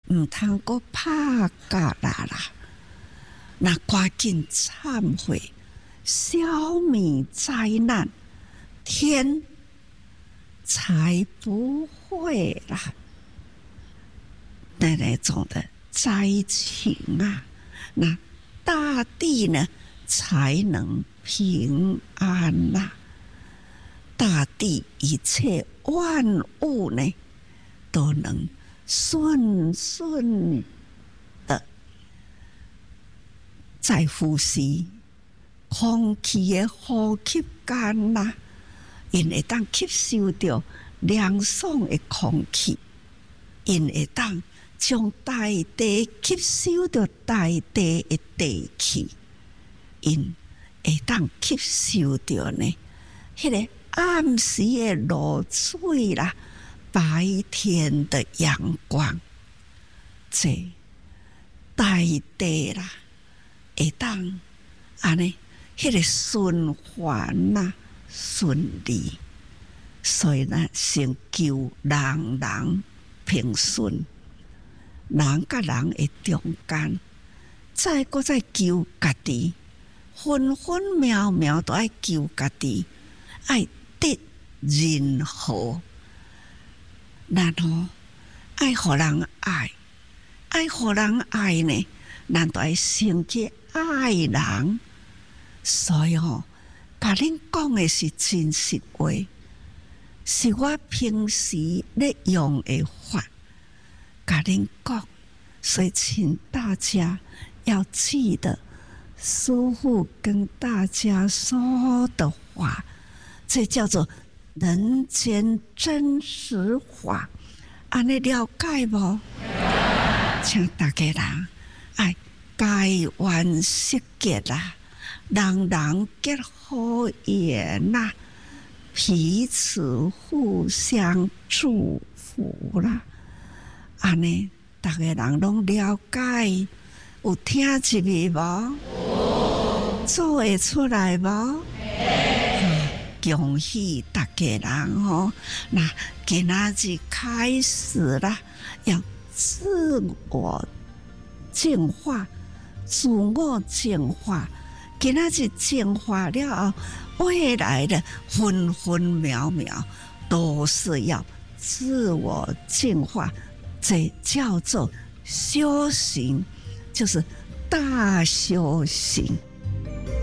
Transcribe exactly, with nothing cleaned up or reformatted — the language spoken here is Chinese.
毋通阁拍架啦啦，那赶紧忏悔，消弭灾难，天才不会啦那那种的灾情啊，那大地呢才能平安呐、啊。大地一切万物呢都能顺顺的在呼吸，空气的呼吸间呐，因会当吸收到凉爽的空气，因会当将大地吸收到大地的地气，因会当吸收到呢，迄、那个暗时的露水啦，白天的阳光，这大地啦，会当安尼，迄个循环呐顺利，所以呢，先求人人平顺，人甲人的中间，再搁再求家己，分分秒秒都爱求家己，爱得人和。然后爱互人爱，爱互人爱呢，咱都爱先去爱人。所以吼，甲恁讲的是真实话，是我平时咧用的法，甲恁讲。所以请大家要记得师父跟大家说的话，这叫做人间真实法。安尼了解无？请大家人爱改完识结啦，人人结好缘啦，彼此互相祝福啦。安尼，大家人拢了解，有听入去无？做会出来无？恭喜大家人吼！那今仔日开始啦，要自我净化、自我净化。今仔日净化了后，未来的分分秒秒都是要自我净化。这叫做修行，就是大修行。